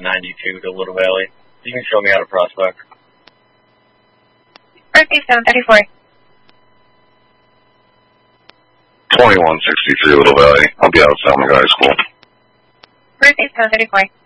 92 to Little Valley. You can show me how to prospect. Birthday 734. 2163 Little Valley. I'll be outside my guy school. Birthday 734.